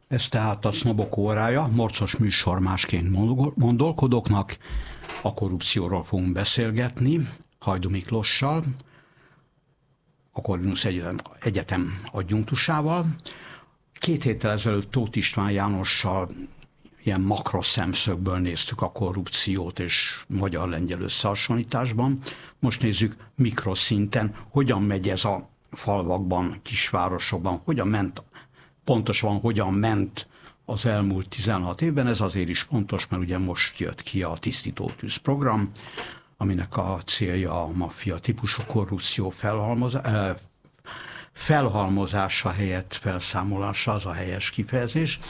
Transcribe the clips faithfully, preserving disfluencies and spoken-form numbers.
Ez tehát a Sznobok órája, morcos műsor másként gondolkodóknak. A korrupcióról fogunk beszélgetni Hajdú Miklossal, a Corvinus Egyetem adjunktusával. Két héttel ezelőtt Tóth István Jánossal ilyen makroszemszögből néztük a korrupciót és magyar-lengyel összehasonlításban. Most nézzük mikroszinten, hogyan megy ez a falvakban, kisvárosokban, hogyan ment, pontosan hogyan ment az elmúlt tizenhat évben. Ez azért is fontos, mert ugye most jött ki a Tisztító tűz program, aminek a célja a maffia típusú korrupció felhalmozása, felhalmozása helyett felszámolása, az a helyes kifejezés.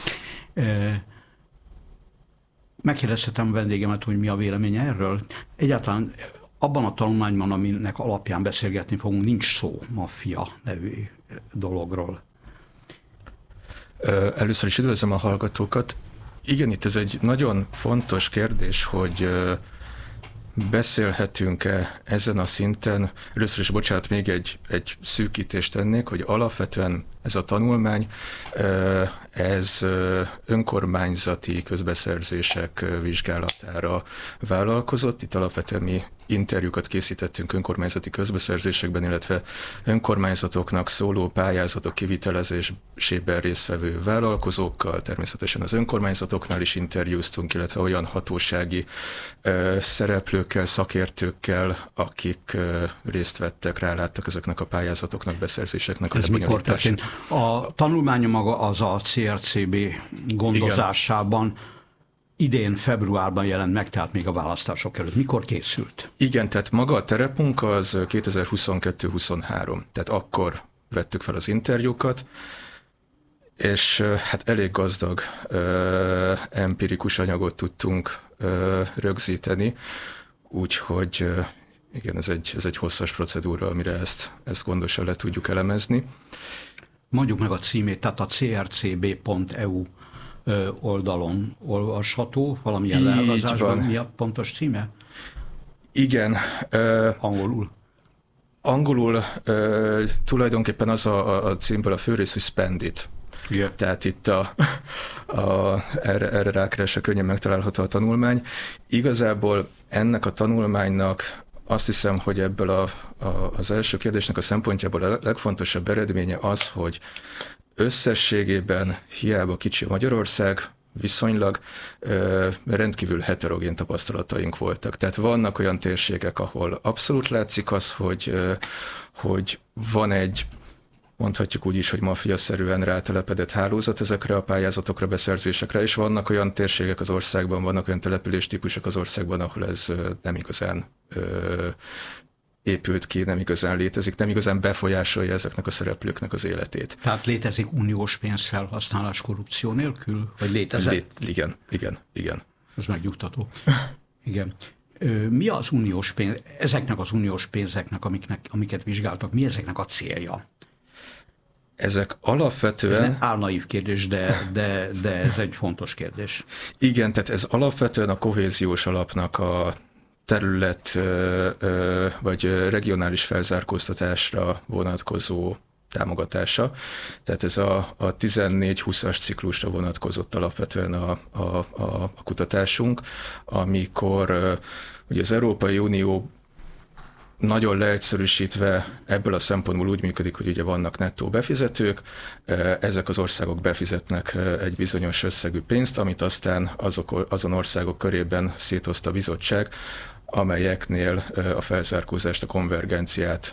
Megkérdezhetem a vendégemet, hogy mi a véleménye erről. Egyáltalán abban a tanulmányban, aminek alapján beszélgetni fogunk, nincs szó maffia nevű dologról. Először is üdvözlöm a hallgatókat. Igen, itt ez egy nagyon fontos kérdés, hogy beszélhetünk-e ezen a szinten. Először is, bocsánat, még egy, egy szűkítést tennék, hogy alapvetően ez a tanulmány, ez önkormányzati közbeszerzések vizsgálatára vállalkozott. Itt alapvetően mi interjúkat készítettünk önkormányzati közbeszerzésekben, illetve önkormányzatoknak szóló pályázatok kivitelezésében résztvevő vállalkozókkal, természetesen az önkormányzatoknál is interjúztunk, illetve olyan hatósági ö, szereplőkkel, szakértőkkel, akik ö, részt vettek, ráláttak ezeknek a pályázatoknak, beszerzéseknek. Ez mikor történt? A tanulmánya maga az a cé er cé bé gondozásában, igen, idén februárban jelent meg, tehát még a választások előtt. Mikor készült? Igen, tehát maga a terepmunka az kétezer-huszonkettő huszonhárom, tehát akkor vettük fel az interjúkat, és hát elég gazdag ö, empirikus anyagot tudtunk ö, rögzíteni, úgyhogy ö, igen, ez egy, ez egy hosszas procedúra, amire ezt, ezt gondosan le tudjuk elemezni. Mondjuk meg a címét, tehát a cé er cé bé pont e u oldalon olvasható, valamilyen leállazásban. Mi a pontos címe? Igen. Uh, angolul? Angolul uh, tulajdonképpen az a, a címből a főrész, hogy Spend It. Yeah. Tehát itt a, a, erre, erre rákeresve könnyen megtalálható a tanulmány. Igazából ennek a tanulmánynak azt hiszem, hogy ebből a, a, az első kérdésnek a szempontjából a legfontosabb eredménye az, hogy összességében hiába kicsi Magyarország, viszonylag ö, rendkívül heterogén tapasztalataink voltak. Tehát vannak olyan térségek, ahol abszolút látszik az, hogy, ö, hogy van egy, mondhatjuk úgy is, hogy maffiaszerűen rátelepedett hálózat ezekre a pályázatokra, beszerzésekre, és vannak olyan térségek az országban, vannak olyan településtípusok az országban, ahol ez ö, nem igazán ö, épült ki, nem igazán létezik, nem igazán befolyásolja ezeknek a szereplőknek az életét. Tehát létezik uniós pénzfelhasználás korrupció nélkül? Vagy létezett? Lé- igen, igen, igen. Ez megnyugtató. Igen. Mi az uniós pénz, ezeknek az uniós pénzeknek, amiknek, amiket vizsgáltak, mi ezeknek a célja? Ezek alapvetően... Ez nem álnaív kérdés, de, de, de ez egy fontos kérdés. Igen, tehát ez alapvetően a kohéziós alapnak a terület vagy regionális felzárkóztatásra vonatkozó támogatása. Tehát ez a, a tizennégy húszas ciklusra vonatkozott alapvetően a, a, a, a kutatásunk, amikor ugye az Európai Unió nagyon leegyszerűsítve ebből a szempontból úgy működik, hogy ugye vannak nettó befizetők, ezek az országok befizetnek egy bizonyos összegű pénzt, amit aztán azok, azon országok körében szétoszt a bizottság, amelyeknél a felzárkózást, a konvergenciát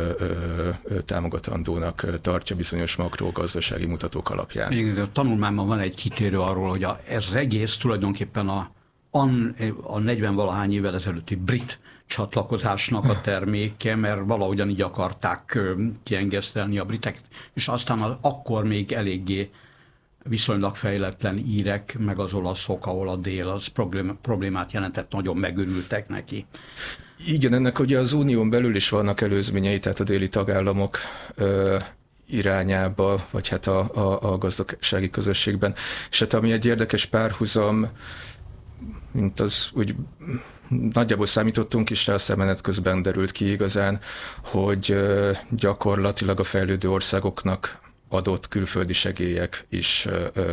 támogatandónak tartja bizonyos makrogazdasági mutatók alapján. Igen, a tanulmányban van egy kitérő arról, hogy a, ez az egész tulajdonképpen a, a negyven-valahány évvel ezelőtti brit csatlakozásnak a terméke, mert valahogyan így akarták kiengesztelni a britek, és aztán az, akkor még eléggé viszonylag fejletlen írek, meg az olaszok, ahol a dél az problémát jelentett, nagyon megörültek neki. Igen, ennek ugye az unión belül is vannak előzményei, tehát a déli tagállamok ö, irányába, vagy hát a, a, a gazdasági közösségben. És hát ami egy érdekes párhuzam, mint az úgy nagyjából számítottunk is rá, a szemenet közben derült ki igazán, hogy gyakorlatilag a fejlődő országoknak adott külföldi segélyek is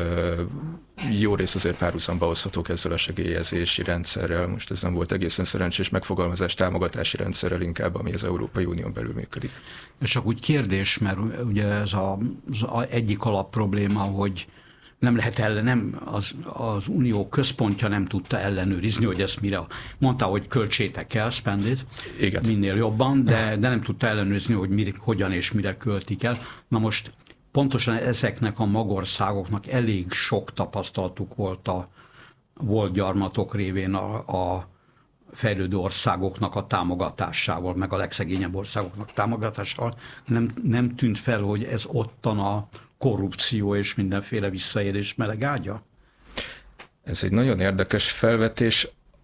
jó rész azért párhuzamba hozhatók ezzel a segélyezési rendszerrel. Most ez nem volt egészen szerencsés megfogalmazás, támogatási rendszerrel inkább, ami az Európai Unión belül működik. És csak úgy kérdés, mert ugye ez a, az egyik alapprobléma, hogy nem lehet ellen, nem, az, az unió központja nem tudta ellenőrizni, hogy ezt mire, mondta, hogy költsétek el, spend it, igen, minél jobban, de, de nem tudta ellenőrizni, hogy mi, hogyan és mire költik el. Na most pontosan ezeknek a magországoknak elég sok tapasztalatuk volt a volt gyarmatok révén a, a fejlődő országoknak a támogatásával, meg a legszegényebb országoknak támogatásával. Nem, nem tűnt fel, hogy ez ottan a korrupció és mindenféle visszaélés melegágya? Ez egy nagyon érdekes felvetés.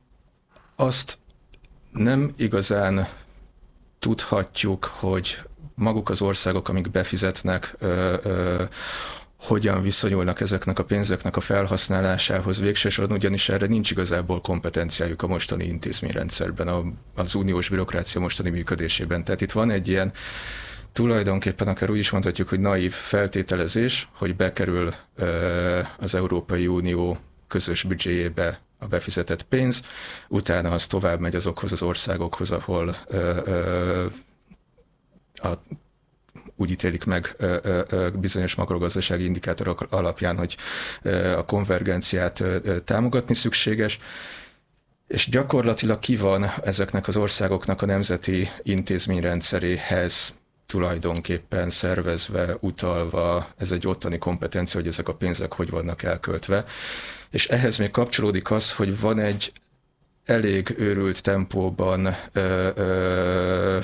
Azt nem igazán tudhatjuk, hogy maguk az országok, amik befizetnek, ö, ö, hogyan viszonyulnak ezeknek a pénzeknek a felhasználásához végső soron, ugyanis erre nincs igazából kompetenciájuk a mostani intézményrendszerben, a, az uniós bürokrácia mostani működésében. Tehát itt van egy ilyen tulajdonképpen akár úgy is mondhatjuk, hogy naív feltételezés, hogy bekerül ö, az Európai Unió közös büdzséjébe a befizetett pénz, utána az tovább megy azokhoz az országokhoz, ahol ö, ö, a, úgy ítélik meg ö, ö, bizonyos makrogazdasági indikátorok alapján, hogy ö, a konvergenciát ö, támogatni szükséges, és gyakorlatilag ki van ezeknek az országoknak a nemzeti intézményrendszeréhez tulajdonképpen szervezve, utalva, ez egy ottani kompetencia, hogy ezek a pénzek hogy vannak elköltve. És ehhez még kapcsolódik az, hogy van egy elég őrült tempóban ö, ö,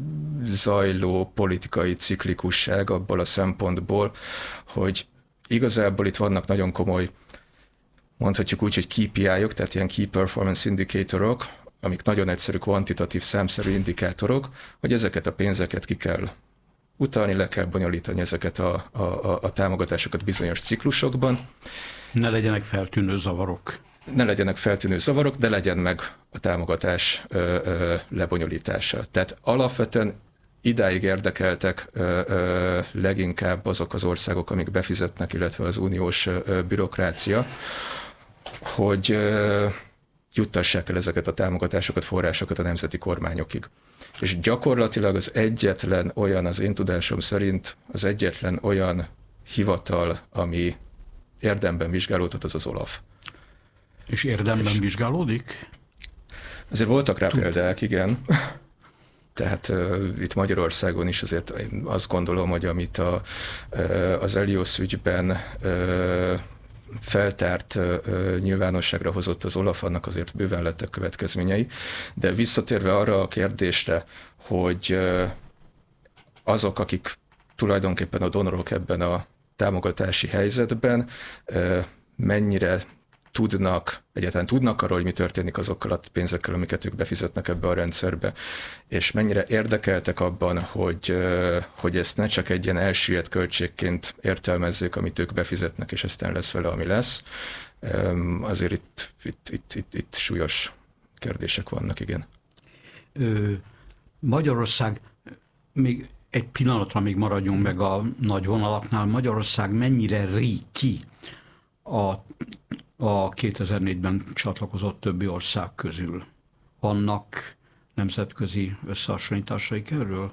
zajló politikai ciklikusság abból a szempontból, hogy igazából itt vannak nagyon komoly, mondhatjuk úgy, hogy K P I-ok, tehát ilyen Key Performance Indicatorok, amik nagyon egyszerű, kvantitatív, számszerű indikátorok, hogy ezeket a pénzeket ki kell utalni, le kell bonyolítani ezeket a, a, a támogatásokat bizonyos ciklusokban. Ne legyenek feltűnő zavarok. Ne legyenek feltűnő zavarok, de legyen meg a támogatás ö, ö, lebonyolítása. Tehát alapvetően idáig érdekeltek ö, ö, leginkább azok az országok, amik befizetnek, illetve az uniós ö, bürokrácia, hogy ö, juttassák el ezeket a támogatásokat, forrásokat a nemzeti kormányokig. És gyakorlatilag az egyetlen olyan, az én tudásom szerint az egyetlen olyan hivatal, ami érdemben vizsgálódhat, az az OLAF. És érdemben és vizsgálódik? Azért voltak rá Tud. példák, igen. Tehát uh, itt Magyarországon is azért én azt gondolom, hogy amit a, uh, az Elios ügyben uh, feltárt, uh, nyilvánosságra hozott az OLAF, annak azért bőven lettek következményei. De visszatérve arra a kérdésre, hogy uh, azok, akik tulajdonképpen a donorok ebben a támogatási helyzetben, uh, mennyire tudnak, egyáltalán tudnak arról, hogy mi történik azokkal a pénzekkel, amiket ők befizetnek ebbe a rendszerbe, és mennyire érdekeltek abban, hogy, hogy ezt ne csak egy ilyen elsüllyedt költségként értelmezzék, amit ők befizetnek, és aztán lesz vele, ami lesz. Azért itt, itt, itt, itt, itt súlyos kérdések vannak, igen. Magyarország, még egy pillanatra még maradjunk meg a nagy vonalaknál, Magyarország mennyire ríg ki a a kétezer-négyben csatlakozott többi ország közül? Vannak nemzetközi összehasonlításaik erről?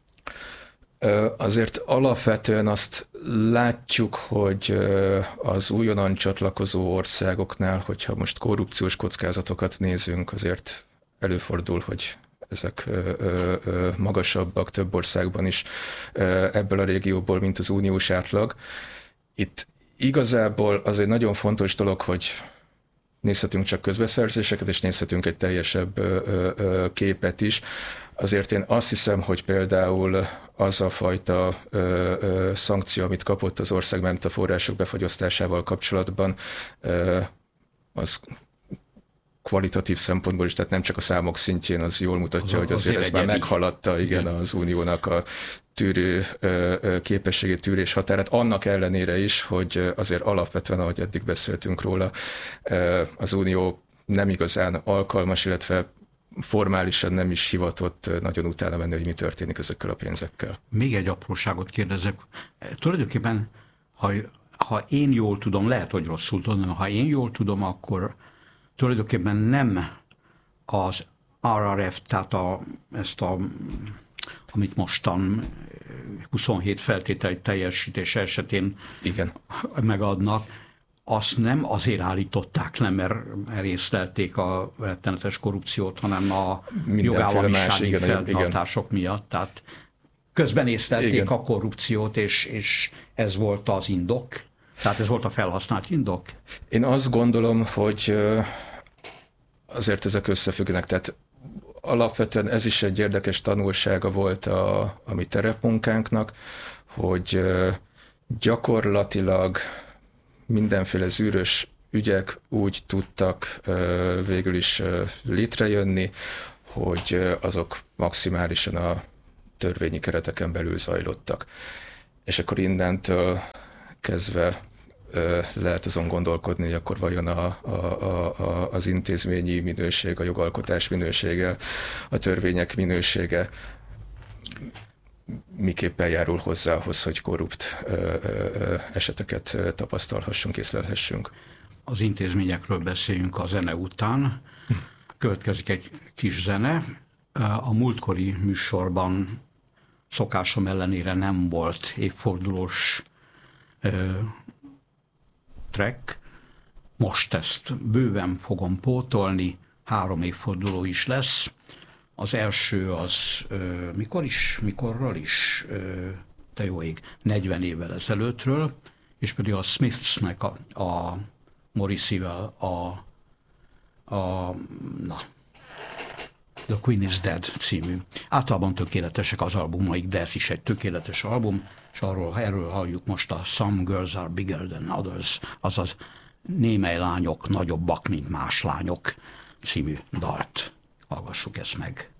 Azért alapvetően azt látjuk, hogy az újonnan csatlakozó országoknál, hogyha most korrupciós kockázatokat nézünk, azért előfordul, hogy ezek magasabbak több országban is ebből a régióból, mint az uniós átlag. Itt igazából az egy nagyon fontos dolog, hogy nézhetünk csak közbeszerzéseket, és nézhetünk egy teljesebb ö, ö, képet is. Azért én azt hiszem, hogy például az a fajta ö, ö, szankció, amit kapott az ország, mert a források befagyasztásával kapcsolatban, ö, az kvalitatív szempontból is, tehát nem csak a számok szintjén, az jól mutatja, az, hogy azért az ezt már meghaladta igen, igen, az uniónak a tűrő képességét, tűrés határát, annak ellenére is, hogy azért alapvetően, ahogy eddig beszéltünk róla, az unió nem igazán alkalmas, illetve formálisan nem is hivatott nagyon utána menni, hogy mi történik ezekkel a pénzekkel. Még egy apróságot kérdezek. Tulajdonképpen, ha, ha én jól tudom, lehet, hogy rosszul tudom, ha én jól tudom, akkor tulajdonképpen nem az er er ef, tehát a, ezt a, amit mostan huszonhét feltételi teljesítés esetén Igen. megadnak, azt nem azért állították le, mert észlelték a rettenetes korrupciót, hanem a jogállamisági fenntartások igen. miatt. Tehát közben észlelték igen. a korrupciót, és, és ez volt az indok. Tehát ez volt a felhasznált indok. Én azt gondolom, hogy azért ezek összefüggnek. Tehát alapvetően ez is egy érdekes tanulsága volt a, a mi terepmunkánknak, hogy gyakorlatilag mindenféle zűrös ügyek úgy tudtak végül is létrejönni, hogy azok maximálisan a törvényi kereteken belül zajlottak. És akkor innentől kezdve lehet azon gondolkodni, hogy akkor vajon a, a, a, az intézményi minőség, a jogalkotás minősége, a törvények minősége miképpen járul hozzá ahhoz, hogy korrupt ö, ö, eseteket tapasztalhassunk, észlelhessünk. Az intézményekről beszéljünk a zene után. Következik egy kis zene. A múltkori műsorban szokásom ellenére nem volt évfordulós ö, track. Most ezt bőven fogom pótolni, három évforduló is lesz. Az első az ö, mikor is, mikorról is, ö, de jó ég, negyven évvel ezelőttről, és pedig a Smithsnek, a, a Morrissey-vel a, a na, The Queen is Dead című. Általában tökéletesek az albumaik, de ez is egy tökéletes album, és arról, erről halljuk most a Some Girls Are Bigger Than Others, azaz némely lányok nagyobbak, mint más lányok című dalt. Hallgassuk ezt meg.